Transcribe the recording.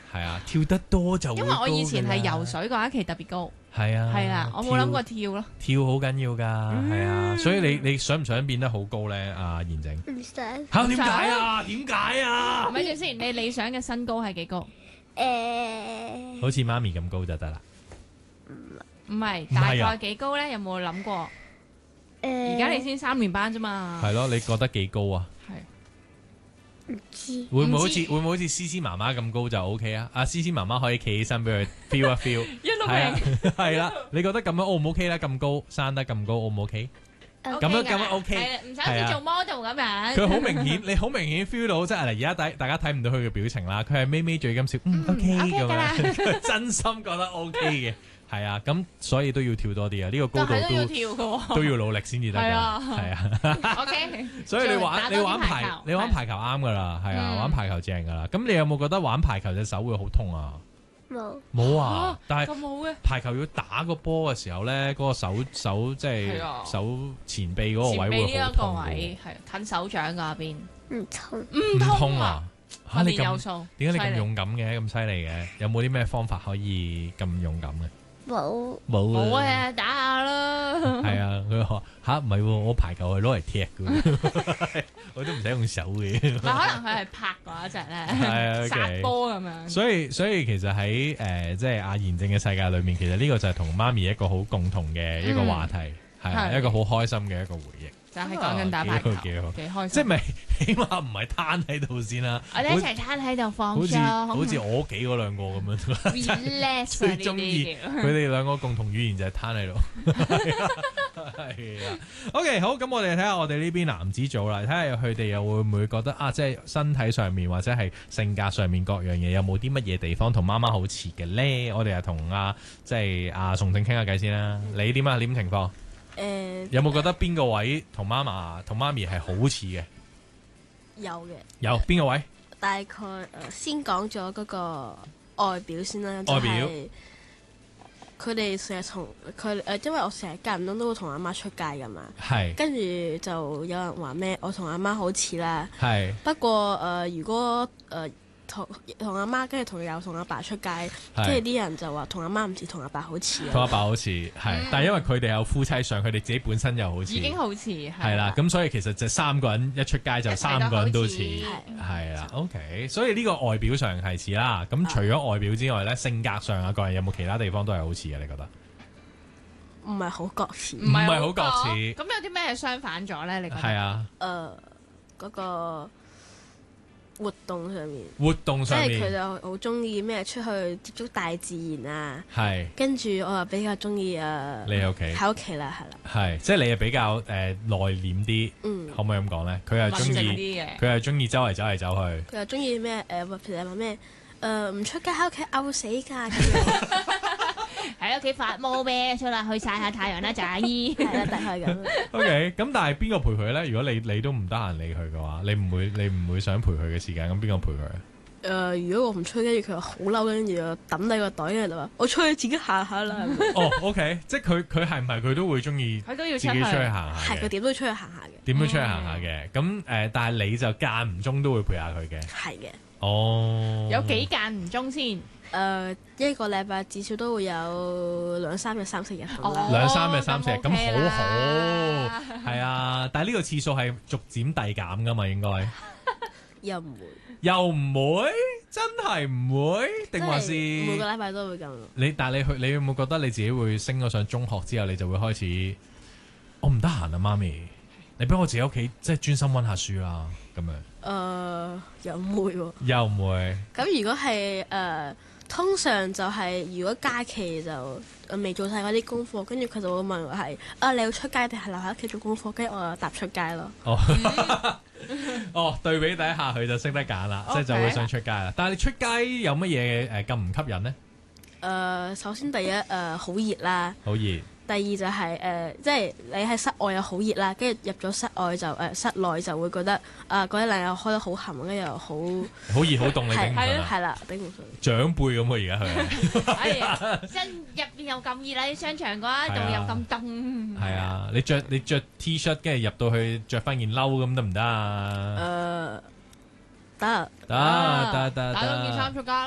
係啊，跳得多就會因為我以前係高㗎啦游水嗰一期特別高， 係啊， 係啊，我冇諗過跳咯。 跳好緊要㗎，係啊，所以你想唔想變得好高咧？阿賢整唔想嚇點解啊？點解啊？ 咪住先，你理想嘅身高係幾高？ 好似媽咪咁高就得啦。 唔係， 唔係啊大概幾高咧？有冇諗過？ 而而家你先3年班啫嘛。 係咯，你覺得幾高啊？ 係唔知會唔會好唔知似思思媽媽咁高就 OK 啊？阿思思媽媽可以企起身俾佢 feel 一 feel， 一路係啊明。 係啦，你覺得咁樣 O 唔 OK 咧？咁高生得咁高 O 唔 OK？咁樣 OK， 係唔使好似做 model 咁樣。 佢好明顯，你好明顯 feel 到，即係嗱，而家大家睇唔到佢嘅表情啦，佢係咪咪嘴咁笑，OK 咁 OK 㗎啦樣，佢真心覺得 OK 嘅，係啊，咁所以都要跳多啲啊，呢個高度但係都要都跳嘅喎。 都要努力先至得㗎， 係啊係啊。 OK， 所以你玩打多啲排球你玩排球啱噶啦，係啊， 嗯玩排球正噶啦。咁你有冇覺得玩排球隻手會好痛啊？ 冇冇啊，但係咁好嘅。 排球要打個波嘅時候咧，嗰個手即係係啊手前臂嗰個前位會臂呢一個好痛嘅位係近手掌嗰邊， 唔痛， 唔唔痛啊！嚇你咁訓練有素。 點解你咁犀利勇敢嘅？咁犀利嘅？有冇啲咩方法可以咁勇敢嘅？ 冇冇冇啊，打下啦。 係啊，佢話吓唔係喎，我排球係攞嚟踢嘅，我都唔使用手嘅。 唔係可能佢係拍嗰一隻係啊咧， ，OK 殺波咁樣。 所以其實喺即係阿賢正嘅世界裏面，其實呢個就係同媽咪一個好共同嘅一個話題，係啊係一個好開心嘅一個回憶。 就係講緊打排球， 幾好幾開心。 即係咪起碼唔係攤喺度先啦？ 我哋一齊攤喺度放好似鬆， 好似我屋企嗰兩個咁樣。 relax 最中意佢哋兩個共同語言就係攤喺度。係啊，OK 好，咁我哋睇下我哋呢邊男子組啦，睇下佢哋又會唔會覺得啊，即係身體上面或者係性格上面各樣嘢有冇啲乜嘢地方同媽媽好似嘅咧？我哋又同即係阿宋正傾下偈先啦。你點啊？點情況？有冇覺得邊個位同媽咪係好似嘅？ 有嘅， 有邊個位？ 大概先講咗嗰個外表先啦， 外表佢哋成日同佢因為我成日間唔中都會同阿媽出街噶嘛， 係跟住就有人話咩我同阿媽好似啦。 係不過如果同阿媽跟住同阿爸出街，跟住啲人就話同阿媽唔似，同阿爸好似啊。 同阿爸好似係，但係因為佢哋有夫妻相，佢哋自己本身又好似已經好似係啦，咁所以其實就三個人一出街就三個人都似， 一齊係啦。OK，所以呢個外表上係似啦。咁除咗外表之外咧，性格上啊，個人有冇其他地方都係好似嘅？你覺得？ 唔係好覺似。 唔係好覺似咁有啲咩相反咗咧？你覺得？ 係啊， 嗰個活動上面， 活動即係佢上面就好中意咩出去接觸大自然啊。 係跟住我又比較中意你喺屋企喺屋企啦，係啦。 係，即係你係比較內斂啲， 嗯， 可唔可以咁講咧？佢係中文靜意啲嘅。 佢係中意周圍走嚟走去。 佢又中意咩？譬如話咩？唔出街喺屋企嘔死㗎咁樣。 喺屋企發毛咩？出嚟去曬下太陽啦，仔姨。 係啦，大概咁。 OK，咁但係邊個陪佢咧？如果你都唔得閒理佢嘅話，你唔會想陪佢嘅時間，咁邊個陪佢啊？ 如果我唔出，跟住佢話好嬲，跟住又抌低個袋，跟住就話我出去自己行下啦。 哦，OK，即係佢係唔係佢都會中意佢都要自己出去行下係佢嘅？ 點都出去行下嘅。 點樣出去行下嘅？咁但係你就間唔中都會陪下佢嘅。 係嘅。 哦， 有幾間唔中先？ 一個禮拜至少都會有2、3日、3、4日咁啦。 兩三日、3、4日，咁 OK 好啦好，係啊！但係呢個次數係逐漸遞減噶嘛，應該又唔會， 又唔會，真係唔會，定還是即係每個禮拜都會咁。 但係你有冇覺得你自己會升咗上中學之後，你就會開始我唔得閒啊，媽咪，你俾我自己屋企即係專心溫下書啦，咁樣又唔會喎。 又唔會咁如果係通常就係如果假期就未做晒嗰啲功課，跟住佢就會問我係你要出街定係留喺屋企做功課，跟住我就答出街咯。 哦，對比底下佢就識得揀啦，即係就會想出街啦。但係你出街有乜嘢咁唔吸引呢？ 首先第一好熱啦， 好熱， 第二就係即係你喺室外又好熱啦，跟住入咗室外就室內就會覺得嗰一冷又開得好冚，跟住又好好熱好凍，你頂唔順係啊？ 係啦，頂唔順。 長輩咁啊，而家佢哎呀，身入邊又咁熱啦，啲商場嗰度又咁凍。 係啊，你着 T 恤，跟住入到去着翻件褸咁得唔得啊？ 得。 得打多件衫出街。